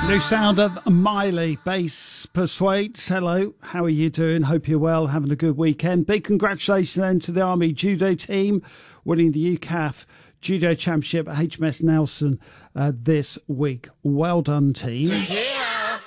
New sound of Miley, Bass Persuades. Hello, how are you doing? Hope you're well, having a good weekend. Big congratulations then to the Army Judo team winning the UCAF Judo Championship at HMS Nelson this week. Well done, team.